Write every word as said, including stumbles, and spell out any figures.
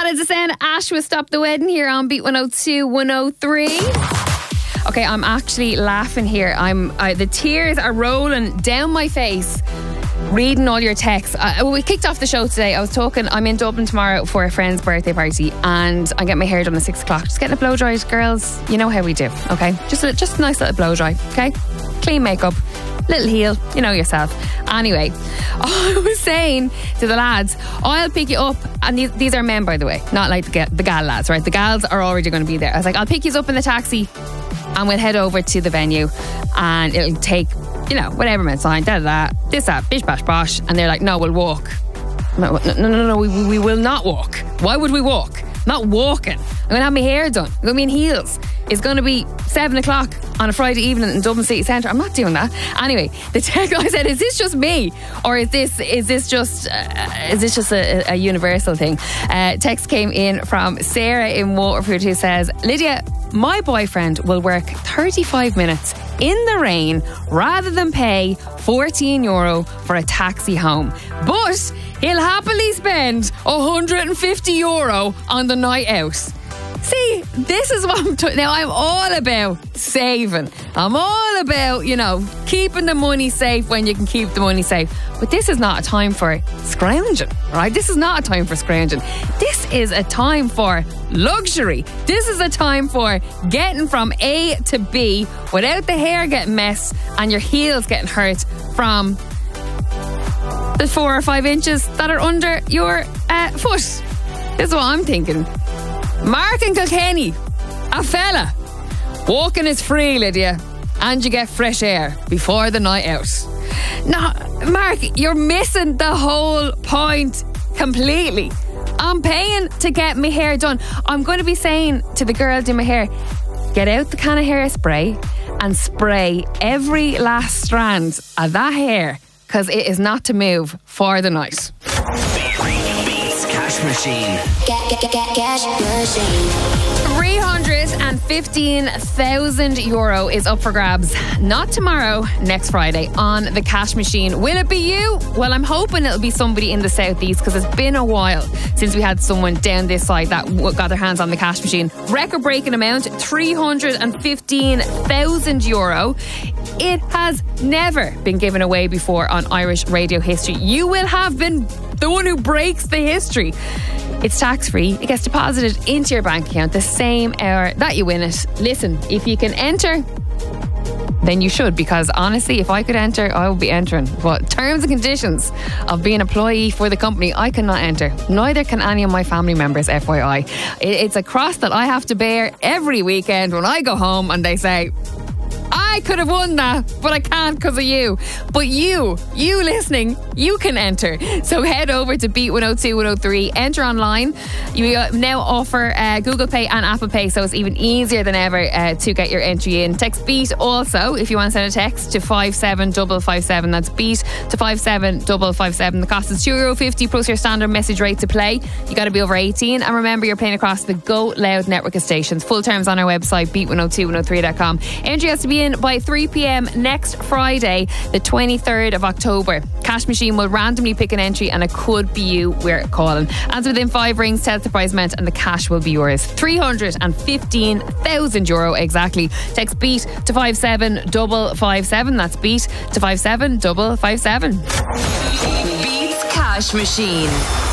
Alex Ascend, Ash will Stop the Wedding here on Beat one oh two, one oh three. Okay, I'm actually laughing here. I'm uh, the tears are rolling down my face reading all your texts. Uh, we kicked off the show today. I was talking, I'm in Dublin tomorrow for a friend's birthday party and I get my hair done at six o'clock. Just getting it blow dried, girls. You know how we do, okay? Just a, just a nice little blow dry, okay? Clean makeup, little heel, you know yourself. Anyway, I was saying to the lads, I'll pick you up, and these, these are men, by the way, not like the, the gal lads, right? The gals are already going to be there. I was like, I'll pick you up in the taxi and we'll head over to the venue and it'll take, you know, whatever meant sign, da da da, this, that, bish, bash, bosh. And they're like, no, we'll walk. No, no, no, no, no we, we will not walk. Why would we walk? Not walking. I'm going to have my hair done. I'm going to be in heels. It's going to be seven o'clock on a Friday evening in Dublin City Centre. I'm not doing that. Anyway, the tech guy said, is this just me? Or is this is this just uh, is this just a, a universal thing? Uh, text came in from Sarah in Waterford who says, Lydia, my boyfriend will work thirty-five minutes in the rain rather than pay fourteen euro for a taxi home. But he'll happily spend one hundred fifty euro on the night out. See, this is what I'm t- now I'm all about saving. I'm all about, you know, keeping the money safe when you can keep the money safe. But this is not a time for scrounging, right? This is not a time for scrounging. This is a time for luxury. This is a time for getting from A to B without the hair getting messed and your heels getting hurt from the four or five inches that are under your uh, foot. This is what I'm thinking. Mark in Kilkenny, a fella. Walking is free, Lydia, and you get fresh air before the night out. No, Mark, you're missing the whole point completely. I'm paying to get my hair done. I'm going to be saying to the girl doing my hair, get out the can of hairspray and spray every last strand of that hair because it is not to move for the night. Cash Machine. Get, get, get, get, cash machine. three hundred fifteen thousand euro is up for grabs. Not tomorrow, next Friday on the Cash Machine. Will it be you? Well, I'm hoping it'll be somebody in the southeast because it's been a while since we had someone down this side that got their hands on the Cash Machine. Record-breaking amount, three hundred fifteen thousand euro. It has never been given away before on Irish radio history. You will have been the one who breaks the history. It's tax-free. It gets deposited into your bank account the same hour that you win it. Listen, if you can enter, then you should, because honestly, if I could enter, I would be entering. But terms and conditions of being an employee for the company, I cannot enter. Neither can any of my family members, F Y I. It's a cross that I have to bear every weekend when I go home and they say, I could have won that, but I can't because of you. But you, you listening, you can enter. So head over to Beat one oh two, one oh three, enter online. You now offer uh, Google Pay and Apple Pay, so it's even easier than ever uh, to get your entry in. Text BEAT also if you want to send a text to five seven five five seven. That's BEAT to five seven five five seven. The cost is two euro fifty plus your standard message rate to play. You got to be over eighteen, and remember you're playing across the Go Loud network of stations. Full terms on our website, beat one oh two, one oh three dot com. Entry has to be in by three p.m. next Friday, the twenty-third of October. Cash Machine will randomly pick an entry and it could be you we're calling. Answer within five rings, tell the prize meant, and the cash will be yours. three hundred fifteen thousand euro exactly. Text BEAT to five seven five five seven. That's BEAT to five seven five five seven. Beats Cash Machine.